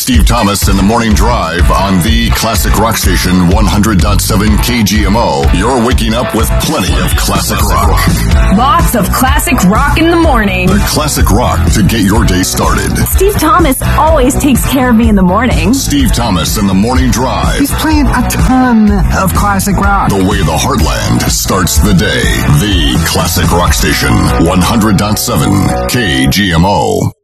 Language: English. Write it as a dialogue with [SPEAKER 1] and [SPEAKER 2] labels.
[SPEAKER 1] Steve Thomas in the Morning Drive on the Classic Rock Station 100.7 KGMO. You're waking up with plenty of classic rock.
[SPEAKER 2] Lots of classic rock in the morning.
[SPEAKER 1] The classic rock to get your day started.
[SPEAKER 3] Steve Thomas always takes care of me in the morning.
[SPEAKER 1] Steve Thomas in the Morning Drive.
[SPEAKER 4] He's playing a ton of classic rock.
[SPEAKER 1] The way the heartland starts the day. The Classic Rock Station 100.7 KGMO.